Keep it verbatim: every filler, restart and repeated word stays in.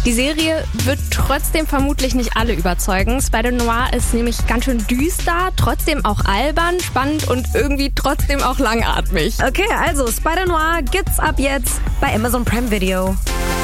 Die Serie wird trotzdem vermutlich nicht alle überzeugen. Spider-Noir ist nämlich ganz schön düster, trotzdem auch albern, spannend und irgendwie trotzdem auch langatmig. Okay, also Spider-Noir gibt's ab jetzt bei Amazon Prime Video.